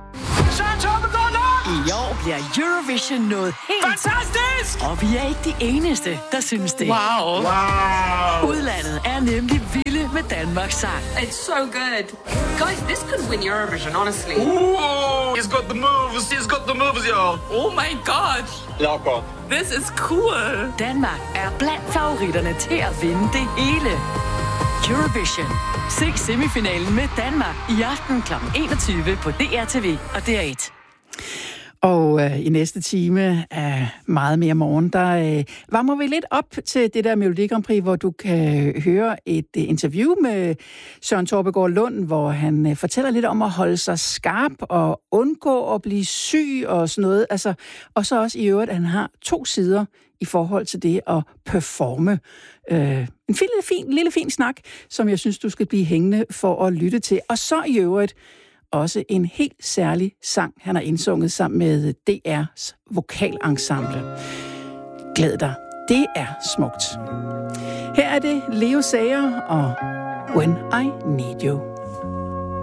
Søren Toppegaard Lund! I år bliver Eurovision noget helt... Fantastisk! Og vi er ikke de eneste, der synes det. Wow. Udlandet er nemlig vilde med Danmarks sang. It's so good. Guys, this could win Eurovision, honestly. Ooh, he's got the moves. He's got the moves, y'all. Oh my god. Jakob. This is cool. Danmark er blandt favoritterne til at vinde det hele. Eurovision. Se semifinalen med Danmark i aften kl. 21 på DRTV og DR1. Og i næste time af meget mere morgen, der varmer vi lidt op til det der Melodi Grand Prix, hvor du kan høre et interview med Søren Toppegaard Lund, hvor han fortæller lidt om at holde sig skarp og undgå at blive syg og sådan noget. Altså, og så også i øvrigt, at han har 2 sider i forhold til det at performe. En lille fin snak, som jeg synes, du skal blive hængende for at lytte til. Og så i øvrigt også en helt særlig sang, han har indsunget sammen med DR's vokalensemble. Glæd dig. Det er smukt. Her er det Leo Sager og When I Need You.